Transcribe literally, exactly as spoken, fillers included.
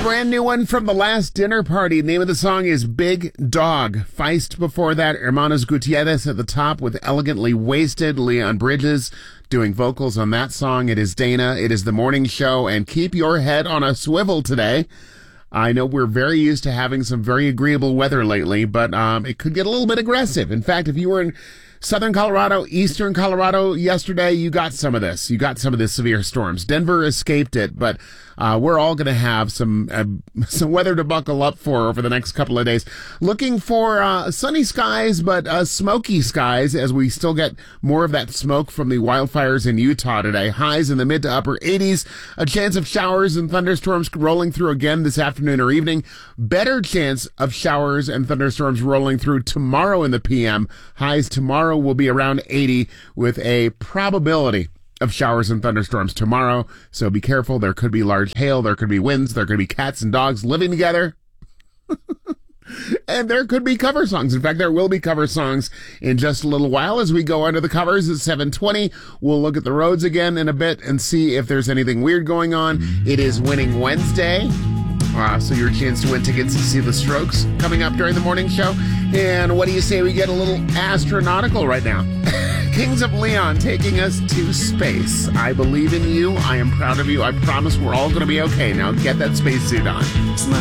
brand new one from The Last Dinner Party. Name of the song is Big Dog. Feist before that. Hermanos Gutierrez at the top with Elegantly Wasted. Leon Bridges doing vocals on that song. It is Dana. It is the morning show. And keep your head on a swivel today. I know we're very used to having some very agreeable weather lately, but um, it could get a little bit aggressive. In fact, if you were in southern Colorado, eastern Colorado yesterday, you got some of this. You got some of the severe storms. Denver escaped it, but uh, we're all going to have some uh, some weather to buckle up for over the next couple of days. Looking for uh, sunny skies, but uh, smoky skies as we still get more of that smoke from the wildfires in Utah today. Highs in the mid to upper eighties. A chance of showers and thunderstorms rolling through again this afternoon or evening. Better chance of showers and thunderstorms rolling through tomorrow in the P M. Highs tomorrow will be around eighty with a probability of showers and thunderstorms tomorrow. So be careful. There could be large hail. There could be winds. There could be cats and dogs living together. And there could be cover songs. In fact, there will be cover songs in just a little while as we go under the covers at seven twenty. We'll look at the roads again in a bit and see if there's anything weird going on. It is Winning Wednesday. Uh, so your chance to win tickets to see the Strokes coming up during the morning show. And what do you say we get a little astronautical right now? Kings of Leon taking us to space. I believe in you. I am proud of you. I promise we're all going to be okay. Now get that spacesuit on.